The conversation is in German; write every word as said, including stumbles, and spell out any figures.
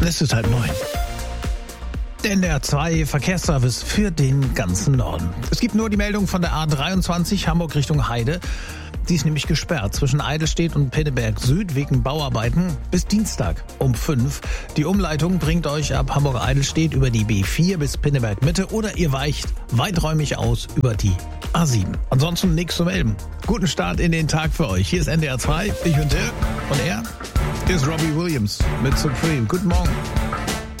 Es ist halb neun. Der N D R zwei Verkehrsservice für den ganzen Norden. Es gibt nur die Meldung von der A dreiundzwanzig Hamburg Richtung Heide. Die ist nämlich gesperrt zwischen Eidelstedt und Pinneberg Süd wegen Bauarbeiten bis Dienstag um fünf. Die Umleitung bringt euch ab Hamburg-Eidelstedt über die B vier bis Pinneberg Mitte oder ihr weicht weiträumig aus über die A sieben. Ansonsten nichts zu melden. Guten Start in den Tag für euch. Hier ist N D R zwei. Ich bin Dirk und er ist Robbie Williams mit Supreme. Guten Morgen.